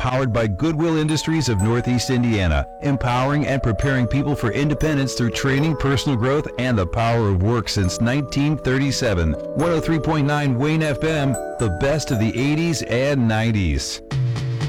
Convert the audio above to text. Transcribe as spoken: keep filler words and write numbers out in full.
powered by Goodwill Industries of Northeast Indiana, empowering and preparing people for independence through training, personal growth, and the power of work since nineteen thirty-seven. one oh three point nine Wayne F M, the best of the eighties and nineties.